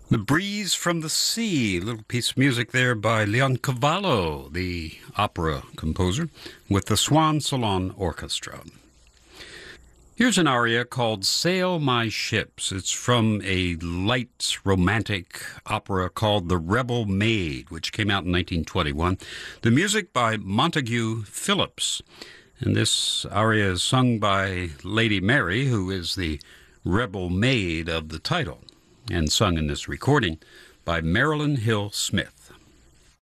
The Breeze from the Sea, a little piece of music there by Leoncavallo, the opera composer, with the Swan Salon Orchestra. Here's an aria called Sail My Ships. It's from a light romantic opera called The Rebel Maid, which came out in 1921. The music by Montague Phillips. And this aria is sung by Lady Mary, who is the rebel maid of the title, and sung in this recording by Marilyn Hill Smith.